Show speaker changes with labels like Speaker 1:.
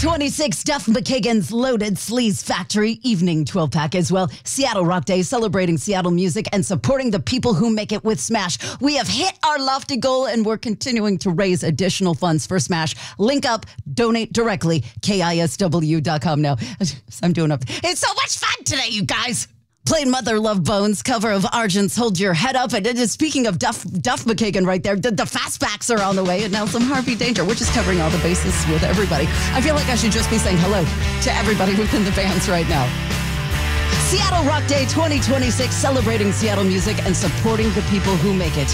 Speaker 1: 26 Duff McKagan's Loaded Sleaze Factory Evening 12-pack as well. Seattle Rock Day, celebrating Seattle music and supporting the people who make it with Smash. We have hit our lofty goal and we're continuing to raise additional funds for Smash. Link up, donate directly, KISW.com now. I'm doing up. It's so much fun today, you guys. Played Mother Love Bones, cover of Argent's Hold Your Head Up. And speaking of Duff McKagan right there, the fastbacks are on the way. And now some Harvey Danger. We're just covering all the bases with everybody. I feel like I should just be saying hello to everybody within the bands right now. Seattle Rock Day 2026, celebrating Seattle music and supporting the people who make it.